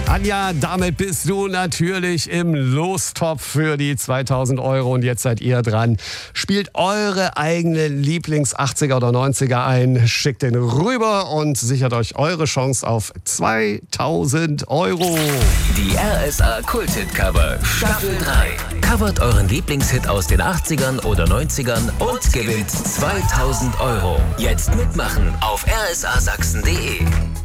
Anja, damit bist du natürlich im Lostopf für die 2000 Euro und jetzt seid ihr dran. Spielt eure eigene Lieblings-80er oder 90er ein, schickt den rüber und sichert euch eure Chance auf 2000 Euro. Die RSA Kult-Hit-Cover Staffel 3. Covert euren Lieblingshit aus den 80ern oder 90ern und gewinnt 2000 Euro. Jetzt mitmachen auf rsasachsen.de.